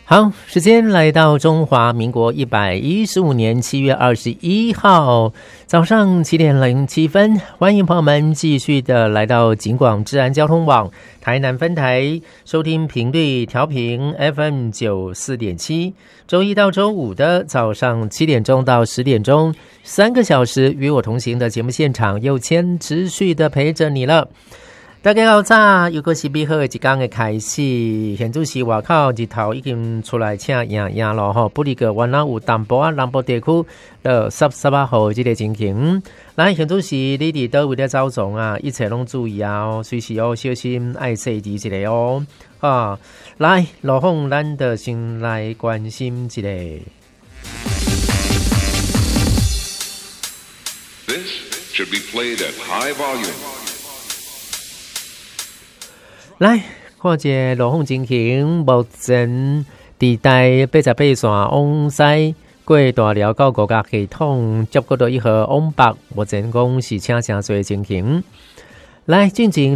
好，时间来到中华民国115年7月21号早上7点07分，欢迎朋友们继续的来到警广治安交通网台南分台，收听频率调频 FM 94.7，周一到周五的早上7点钟到10点钟，3个小时与我同行的节目现场，又持续的陪着你了。大家好早，又过是美好的一天的开始。现在是外口日头已经出来请阳阳了吼，不离个原来有淡薄啊南部地区的18号这个情形。来，现在是你伫倒位的走总啊，一切拢注意啊，随时要小心爱细致一下哦。啊，来，路况咱就先来关心一下。 This should be played at high volume. 来，看一路况情形，目前地带88线往西过大寮到国家系统，接过到1号往北，目前讲是车真多情形。来，进前